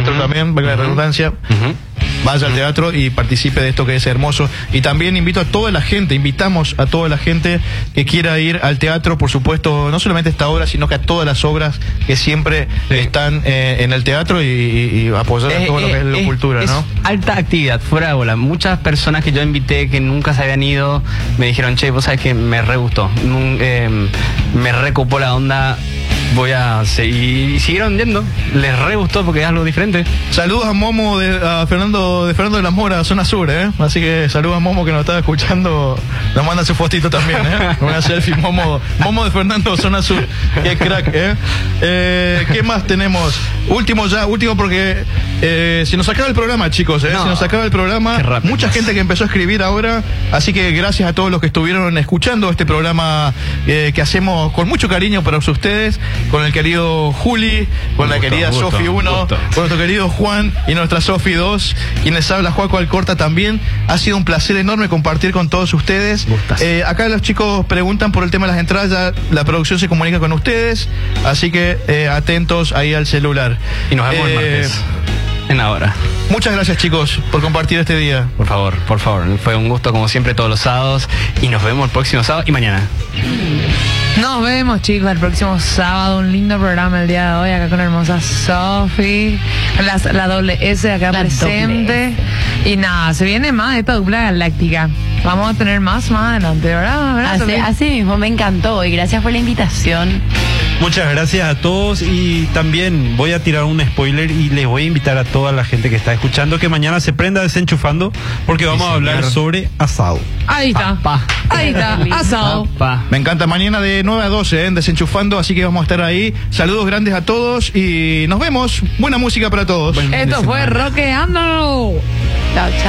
teatro también, valga la redundancia. Vaya al teatro y participe de esto que es hermoso. Y también invito a toda la gente, invitamos a toda la gente que quiera ir al teatro, por supuesto, no solamente esta obra, sino que a todas las obras que siempre están en el teatro y apoyar a todo lo que es la cultura, ¿no? Alta actividad, fuera de bola. Muchas personas que yo invité que nunca se habían ido me dijeron, che, vos sabés que me re gustó, me recopó la onda. Voy a seguir, y siguieron yendo, les re gustó porque es algo diferente. Saludos a Momo, a Fernando de la Mora, zona sur, así que saludos a Momo que nos está escuchando, nos manda su fotito también, una selfie, Momo de Fernando, zona sur, qué crack, ¿qué más tenemos? Último porque se nos acaba el programa, chicos, se nos acaba el programa, mucha gente que empezó a escribir ahora, así que gracias a todos los que estuvieron escuchando este programa que hacemos con mucho cariño para ustedes, con el querido Juli, con la querida Sofi 1, con nuestro querido Juan y nuestra Sofi 2, quienes habla Juaco Alcorta también. Ha sido un placer enorme compartir con todos ustedes. Acá los chicos preguntan por el tema de las entradas, ya la producción se comunica con ustedes, así que atentos ahí al celular. Y nos vemos el martes. En ahora. Muchas gracias, chicos, por compartir este día. Por favor, fue un gusto como siempre todos los sábados y nos vemos el próximo sábado y mañana. Nos vemos, chicos, el próximo sábado. Un lindo programa el día de hoy, acá con la hermosa Sofi, la doble S acá presente. Y nada, se viene más de esta dupla galáctica. Vamos a tener más adelante, ¿verdad? Así mismo, me encantó y gracias por la invitación. Muchas gracias a todos y también voy a tirar un spoiler y les voy a invitar a toda la gente que está escuchando que mañana se prenda Desenchufando porque vamos a hablar sobre asado. Ahí está, ahí está, asado. Me encanta, mañana de 9 a 12 en Desenchufando, así que vamos a estar ahí. Saludos grandes a todos y nos vemos. Buena música para todos. Esto fue Rockeando. Chao, chao.